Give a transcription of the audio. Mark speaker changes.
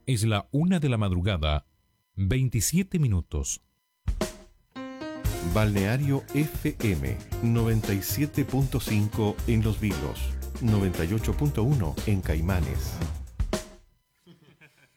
Speaker 1: Es la 1 de la madrugada, 27 minutos.
Speaker 2: Balneario FM 97.5 en Los Vilos, 98.1 en Caimanes.